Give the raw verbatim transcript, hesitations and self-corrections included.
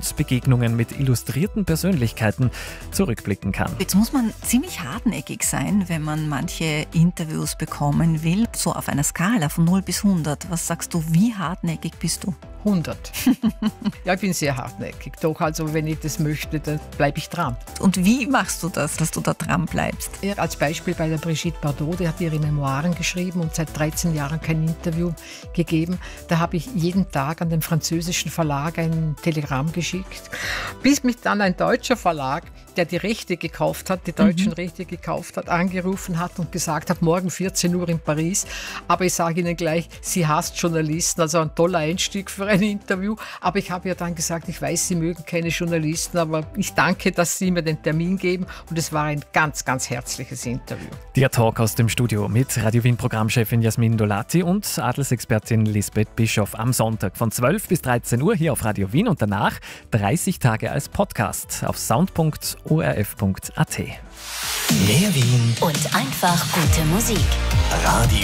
und Begegnungen mit illustrierten Persönlichkeiten zurückblicken kann. Jetzt muss man ziemlich hartnäckig sein, wenn man manche Interviews bekommen will. So auf einer Skala von null bis hundert. Was sagst du, wie hartnäckig bist du? hundert. Ja, ich bin sehr hartnäckig. Doch, also wenn ich das möchte, dann bleibe ich dran. Und wie machst du das, dass du da dran bleibst? Ja, als Beispiel bei der Brigitte Bardot, die hat ihre Memoiren geschrieben und seit dreizehn Jahren kein Interview gegeben. Da habe ich jeden Tag an den französischen Verlag ein Telegramm geschickt, bis mich dann ein deutscher Verlag, der die Rechte gekauft hat, die deutschen mhm. Rechte gekauft hat, angerufen hat und gesagt hat, morgen vierzehn Uhr in Paris. Aber ich sage Ihnen gleich, sie hasst Journalisten, also ein toller Einstieg für ein Interview. Aber ich habe ja dann gesagt, ich weiß, Sie mögen keine Journalisten, aber ich danke, dass Sie mir den Termin geben. Und es war ein ganz, ganz herzliches Interview. Der Talk aus dem Studio mit Radio Wien Programmchefin Jasmin Dolati und Adelsexpertin Lisbeth Bischof am Sonntag von zwölf bis dreizehn Uhr hier auf Radio Wien und danach dreißig Tage als Podcast auf sound punkt o r f punkt a t. Mehr Wien und einfach gute Musik. Radio